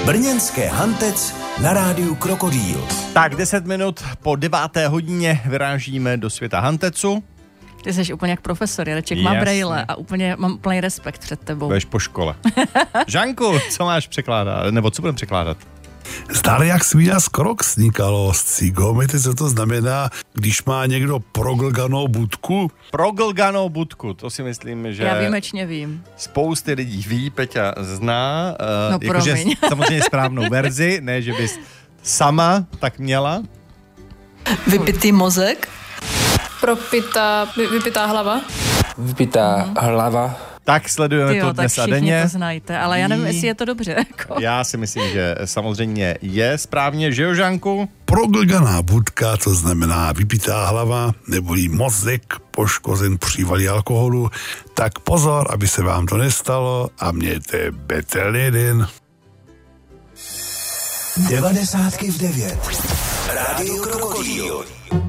Brněnské Hantec na rádiu Krokodýl. Tak 10 minut po 9. hodině vyrážíme do světa Hantecu. Ty jsi úplně jak profesor, Jareček má brejle a úplně mám úplný respekt před tebou. Budeš po škole. Žanku, co máš překládat? Nebo co budeme překládat? Zdali jak svíja skrok sníkalo z cigo. Víte, co to znamená, když má někdo proglganou budku? Proglganou budku, to si myslím, že... Já výjimečně vím. Spousty lidí ví, Peťa zná. No jakože samozřejmě správnou verzi, ne, že bys sama tak měla. Vypitý mozek. Vypitá hlava. Vypitá hlava. Tak sledujeme to dnes a denně. Tak všichni to znajte, ale já nevím, jestli je to dobře. Jako. Já si myslím, že samozřejmě je správně, že jo, Žanku? Proglganá budka, to znamená vypitá hlava, neboli mozek poškozen přívaly alkoholu, tak pozor, aby se vám to nestalo a mějte beteljeden. 90 v 9. Rádio Krokodýl.